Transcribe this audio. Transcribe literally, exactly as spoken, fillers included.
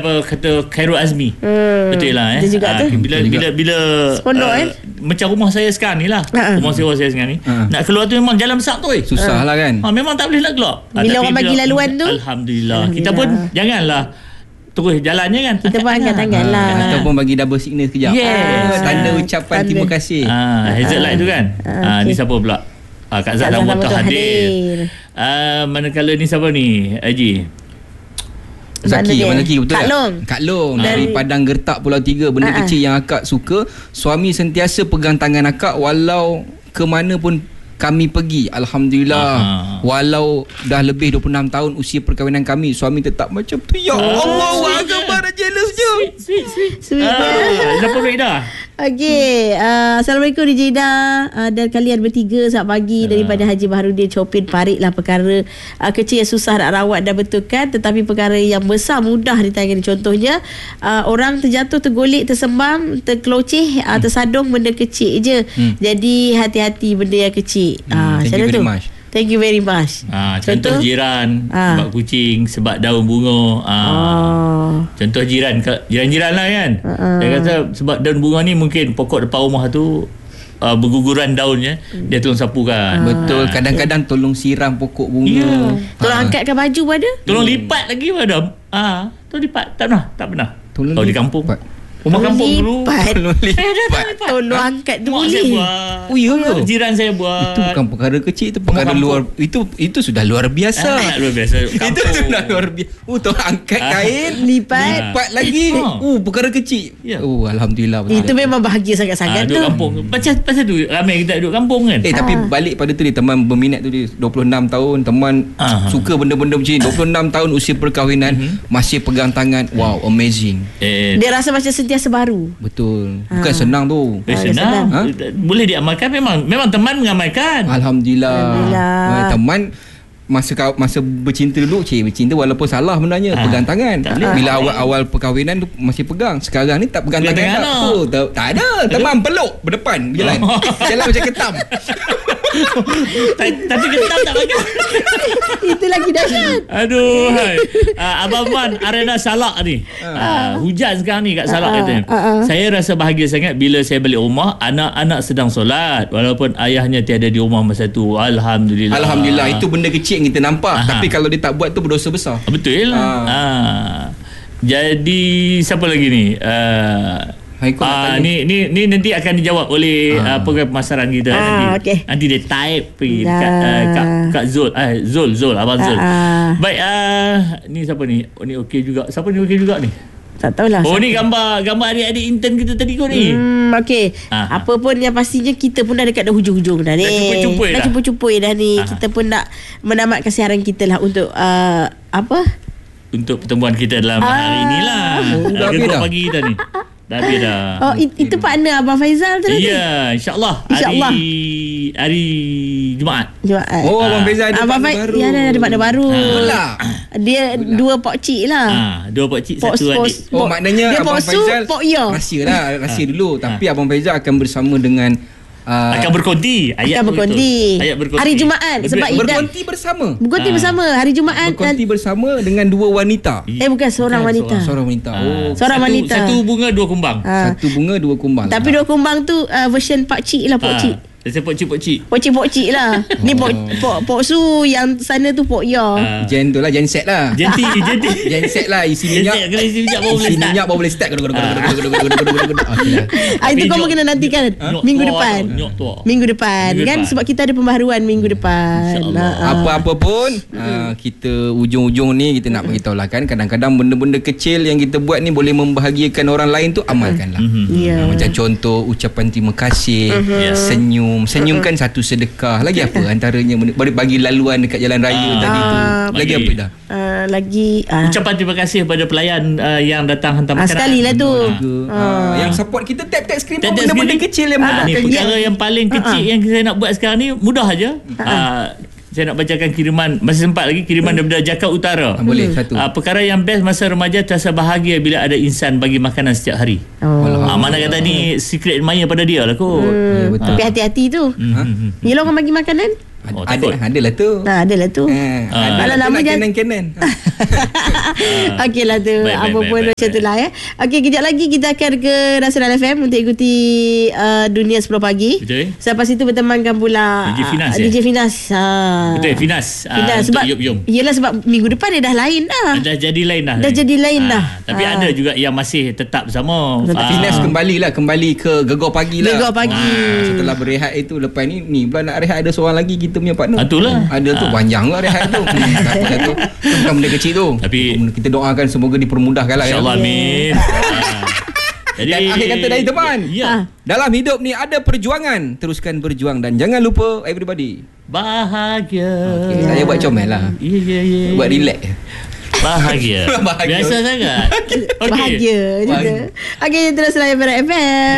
kata Khairul Azmi. Hmm. Betul lah eh. Juga ha, tu. bila Betul bila juga. bila Sepondok, uh, eh? macam rumah saya sekarang ni lah. Ha. Rumah sewa saya sekarang ni. Ha. Nak keluar tu memang jalan besar tu. Eh. Susah lah kan. Ha, memang tak boleh nak keluar. Ha, Bila tapi orang bagi bila- laluan tu? Alhamdulillah. Kita Alhamdulillah. pun janganlah terus jalannya kan. Kita pun angkat tangan lah. Ah, ataupun bagi double signal sekejap. Yes. Ah, tanda Ah. ucapan Tanda. terima kasih. Ah, hazard light tu kan. Ah, Ah, okey. ni siapa pula? Ah, Kak Zat Kak Zat Rahmat Rahmat hadir. hadir. Ah, manakala ni siapa ni? Haji. Zaki, Mana mana dia? lagi betul Kak tak? Long. Kak Long dari, Dari- Padang Gertak Pulau Tiga. Benda Ah, ah. kecil yang akak suka, suami sentiasa pegang tangan akak walau ke mana pun kami pergi. Alhamdulillah. Aha. Walau dah lebih dua puluh enam tahun usia perkahwinan kami, suami tetap macam tu. Ya Allah, gambar jealous je. Sweet, sweet. Sweet, Ah, siapa baik dah? Okey, uh, Assalamualaikum D J Ida uh, dan kalian bertiga saat pagi daripada Haji Baharudin Chopin. Pariklah perkara uh, kecil yang susah nak rawat dan betulkan, tetapi perkara yang besar mudah ditangani. Contohnya uh, orang terjatuh, tergolek, tersembam, terkeloceh, uh, tersadung, benda kecil je. Hmm. Jadi hati-hati benda yang kecil. Hmm, Ah, thank macam you mana very tu? much. Thank you very much. Ah, contoh, jiran Ah. sebab kucing, sebab daun bunga. Ah. Oh. Contoh jiran, jiran-jiran lah kan. Ah. Dia kata sebab daun bunga ni mungkin pokok depan rumah tu uh, berguguran daunnya, dia tolong sapukan. Betul, kadang-kadang tolong siram pokok bunga. Ya. Tolong Ah. angkatkan baju pun ada. Tolong lipat lagi pun ada. Ah, tolong lipat. Tak pernah, tak pernah. Tolong Kalau di lipat. kampung. Rumah Tolong kampung dulu. lipat. Tolong Eh, dah lipat. tak lipat. Tolong angkat tu Mak boleh. saya buat. Oh, ya ke? Jiran saya buat. Itu bukan perkara kecil, itu perkara Kampung. luar, itu itu sudah luar biasa. Ah, luar biasa. Itu Kampung. sudah luar biasa. Oh, tolong angkat Ah. kain, Lipat. lipat lagi. Ah. Oh, perkara kecil. Ya. Oh, alhamdulillah. betul. Itu memang bahagia Ah, sangat-sangat duduk tu. kampung. Pasal pasal tu ramai kita duduk kampung kan. Eh tapi Ah. balik pada tu dia, teman berminat tu dia dua puluh enam tahun, teman Ah. suka benda-benda macam ni. dua puluh enam tahun usia perkahwinan, masih pegang tangan. Wow, amazing. Eh, Dia rasa macam sentiasa baru. Betul. Bukan Ah. senang tu. eh, Ah, senang. Ha? Boleh diamalkan, memang memang teman mengamalkan. Alhamdulillah. Alhamdulillah. Ah, teman masa kau masa bercinta dulu, cik bercinta walaupun salah benarnya, Ah. pegang tangan. Tak boleh. Bila awal-awal perkahwinan tu masih pegang. Sekarang ni tak pegang Pegang tangan tangan dah. lah. Oh, tak, tak ada. Teman peluk berdepan berjalan. Oh. Jalan macam ketam. Ta- Tapi ketam tak bagus. Itu lagi dahsyat. Aduh, hai. Uh, Abang Man, arena Salak ni. Uh, hujan sekarang ni kat Salak Ah, kata. ah, ah. Saya rasa bahagia sangat bila saya balik rumah, anak-anak sedang solat walaupun ayahnya tiada di rumah masa tu. Alhamdulillah. Alhamdulillah, itu benda kecil yang kita nampak. Aha. Tapi kalau dia tak buat tu berdosa besar. Betul. Ah. Ah. Jadi siapa lagi ni? Uh, Haikal nak Ah, tanya. ni ni ni nanti akan dijawab oleh ah. uh, program pemasaran kita Ah, nanti. okey. Nanti dia type pergi Dah. dekat uh, Kak, Kak Zul. Ah, Zul, Zul, abang Zul. Ah, ah. Baik, uh, ni siapa ni? Oh, ni okey juga. Siapa ni okey juga ni? Tak tahulah. Oh, ni gambar gambar adik-adik intern kita tadi kot ni. Hmm, okey. Ah. Apa pun yang pastinya kita pun dah dekat dah hujung-hujung dah ni. Dah cumpui-cumpui dah. dah. cumpui-cumpui dah ni. Ah. Kita pun nak menamatkan siaran kita lah untuk uh, apa? Untuk pertemuan kita dalam Ah. hari inilah. Oh, dah Dah habis dah? pagi dah ni. Dah habis dah. Oh, it, itu partner Abang Faizal tu tadi. Ya, insya-Allah InsyaAllah. hari hari Jumaat. Jumaat. Oh, Abang Faizal ada Abang partner Faizal baru. ya, ada ada partner baru. Itulah. Dia dua pok cik lah. Ah, dua pak cik, Pok satu pok. adik. Oh, maknanya dia Abang pok su, Faizal pok ya. rahsia lah, rahsia Ah. dulu. Tapi Abang Faizal akan bersama dengan uh, Akan berkonti. Ayat Akan berkonti. betul. Ayat berkonti. Hari Jumaat, Betul. sebab Ida- berkonti bersama. Berkonti Ah. bersama hari Jumaat. Berkonti bersama dengan dua wanita. Eh bukan seorang Bukan, wanita. Seorang wanita. Ah. Oh, Seorang satu, wanita. Satu bunga dua kumbang. Ah. satu bunga dua kumbang. Tapi dua kumbang tu uh, version pak cik lah, pok Ah. cik. Saya pok cik pok cik. Pok cik pok cik lah. Ni pok pok pok su, yang sana tu pok ya. Ah. Gen tu lah, gen set lah. Jenti, jenti. Gen set lah, isi Jenti, minyak. kalau isi minyak baru boleh Isi start. minyak baru boleh start. Okey lah. Ah, itu Tapi kau nyok- kena nantikan Nyok minggu tua depan. tu, nyok tua. Minggu depan Minggu kan depan. sebab kita ada pembaharuan minggu depan. InsyaAllah. Ah, ah. Apa-apa pun uh, kita ujung-ujung ni kita nak beritahu lah kan, kadang-kadang benda-benda kecil yang kita buat ni boleh membahagiakan orang lain tu, amalkanlah. Mhm. Ya. Uh, macam contoh ucapan terima kasih, Yes. senyum. Senyum kan satu sedekah. Lagi apa antaranya bagi- bagi laluan dekat jalan raya Ah. tadi tu. Ah. Lagi Lagi. apa dah? Ah, lagi ah. Ucapan terima kasih kepada pelayan uh, yang datang hantar Ah, makanan. sekali lah tu. Juga, ah, yang support kita tap-tap skrin pun Tap-tap benda-benda skrin. kecil yang Ah, ni mendatangkan perkara yang paling kecil yang saya nak buat sekarang ni mudah aja. Ah, saya nak bacakan kiriman, masih sempat lagi kiriman daripada Jakarta Utara. Ah, boleh satu. Ah, perkara yang best masa remaja, terasa bahagia bila ada insan bagi makanan setiap hari. Oh. Ah, mana kata ni secret admirer pada dia lah kot. Ya, betul. Tapi hati-hati tu. Hmm. Yelah orang bagi makanan. Oh, ada, takut. adalah tu. Nah, adalah tu. Eh, Ah. ada Kalau lah tu lama nak jangan- Canon-Canon. Okey lah tu. Baik, baik, Apa baik, pun baik, macam baik. tu lah ya. Okey, kejap lagi kita akan ke Nasional F M untuk ikuti uh, Dunia sepuluh pagi. Betul. Selepas itu bertemankan pula D J Finas, uh, ya? D J Finas. Ha. Betul, Finas. Ah, Finas untuk sebab Yup Yum. yelah sebab minggu depan dia dah lain dah. Dah jadi lain dah. Dah ni. jadi lain Ah, dah. Tapi Ah. ada juga yang masih tetap bersama. Tetap. Ah. Finas kembali lah, kembali ke Gegar Pagi lah. Gegar Pagi. Ah, setelah berehat itu, lepas ni ni pula nak rehat, ada seorang lagi kita punya partner. Ah, itulah. Ada tu Ah. panjang lah rehat tu. Hmm, tak apa dah tu. Tu bukan benda kecil tu. Tapi- kita doakan semoga dipermudahkan lah. InsyaAllah, amin. Ah. Jadi, Dan akhir kata dari teman. Ya. Ah. Dalam hidup ni ada perjuangan. Teruskan berjuang dan jangan lupa everybody. Bahagia. Okay, saya buat comel lah. Ya, ya, ya. Buat relax. Bahagia. Bahagia. Biasa sangat. Okey. Bahagia je tu. Bahagia. Okey, terus layan F M.